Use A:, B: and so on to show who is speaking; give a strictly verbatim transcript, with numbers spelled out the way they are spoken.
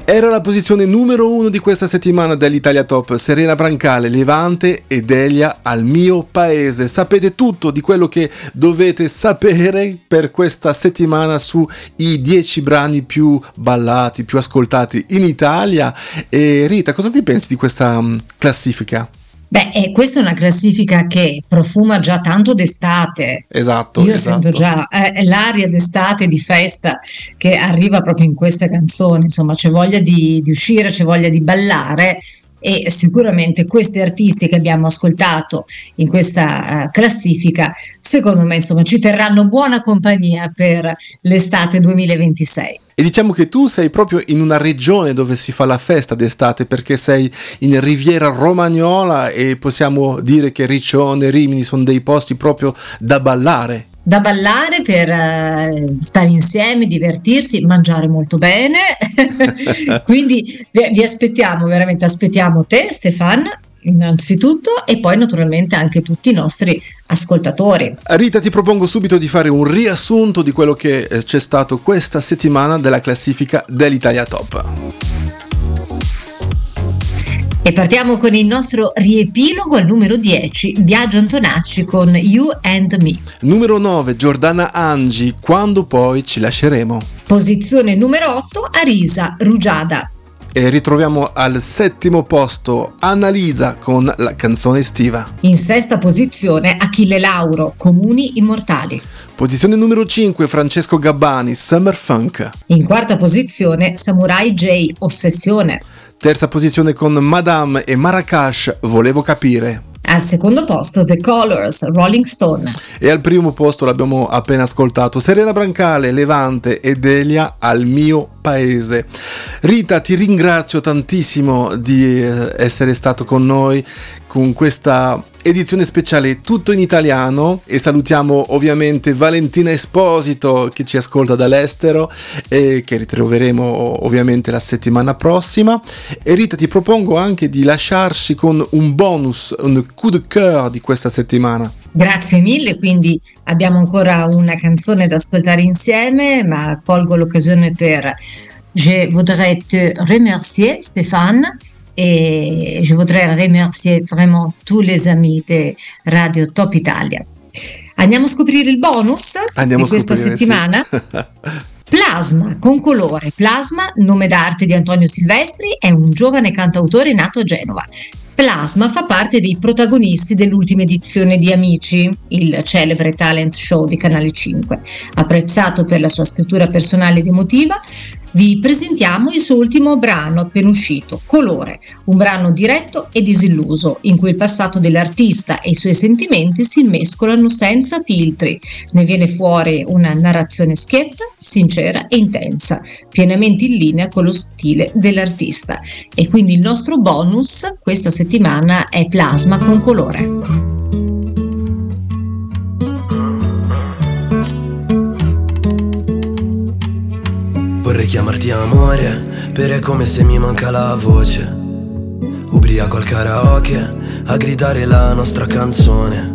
A: Era la posizione numero uno di questa settimana dell'Italia Top, Serena Brancale, Levante e Delia, Al mio paese. Sapete tutto di quello che dovete sapere per questa settimana sui dieci brani più ballati, più ascoltati in Italia. E Rita, cosa ne pensi di questa um, classifica?
B: Beh, eh, questa è una classifica che profuma già tanto d'estate.
A: Esatto.
B: Io
A: esatto.
B: sento già eh, l'aria d'estate, di festa che arriva proprio in queste canzoni. Insomma, c'è voglia di, di uscire, c'è voglia di ballare, e sicuramente questi artisti che abbiamo ascoltato in questa uh, classifica, secondo me, insomma, ci terranno buona compagnia per l'estate duemilaventisei.
A: E diciamo che tu sei proprio in una regione dove si fa la festa d'estate, perché sei in Riviera Romagnola e possiamo dire che Riccione, Rimini sono dei posti proprio da ballare.
B: Da ballare per uh, stare insieme, divertirsi, mangiare molto bene. Quindi vi, vi aspettiamo, veramente aspettiamo te, Stefan, innanzitutto, e poi naturalmente anche tutti i nostri ascoltatori.
A: Rita, ti propongo subito di fare un riassunto di quello che eh, c'è stato questa settimana della classifica dell'Italia Top.
B: E partiamo con il nostro riepilogo al numero dieci, Biagio Antonacci con You and Me.
A: Numero nove, Giordana Angi, Quando poi ci lasceremo.
B: Posizione numero otto, Arisa, Rugiada.
A: E ritroviamo al settimo posto Annalisa con la canzone estiva.
B: In sesta posizione Achille Lauro, Comuni Immortali.
A: Posizione numero cinque, Francesco Gabbani, Summer Funk.
B: In quarta posizione Samurai J, Ossessione.
A: Terza posizione con Madame e Marracash, Volevo capire.
B: Al secondo posto The Colors, Rolling Stone.
A: E al primo posto l'abbiamo appena ascoltato, Serena Brancale, Levante e Delia, Al mio paese. Rita, ti ringrazio tantissimo di essere stato con noi con questa edizione speciale tutto in italiano, e salutiamo ovviamente Valentina Esposito che ci ascolta dall'estero e che ritroveremo ovviamente la settimana prossima. E Rita, ti propongo anche di lasciarci con un bonus, un coup de cœur di questa settimana.
B: Grazie mille, quindi abbiamo ancora una canzone da ascoltare insieme, ma colgo l'occasione per Je voudrais te remercier, Stéphane, et je voudrais remercier vraiment tous les amis de Radio Top Italia. Andiamo a scoprire il bonus
A: Andiamo
B: di questa
A: scoprire,
B: settimana? Sì. Plasma, con colore. Plasma, nome d'arte di Antonio Silvestri, è un giovane cantautore nato a Genova. Plasma fa parte dei protagonisti dell'ultima edizione di Amici, il celebre talent show di Canale cinque. Apprezzato per la sua scrittura personale ed emotiva, vi presentiamo il suo ultimo brano appena uscito, Colore, un brano diretto e disilluso, in cui il passato dell'artista e i suoi sentimenti si mescolano senza filtri. Ne viene fuori una narrazione schietta, sincera e intensa, pienamente in linea con lo stile dell'artista. E quindi il nostro bonus questa settimana è Plasma con colore.
C: Vorrei chiamarti amore, per è come se mi manca la voce. Ubriaco al karaoke, a gridare la nostra canzone.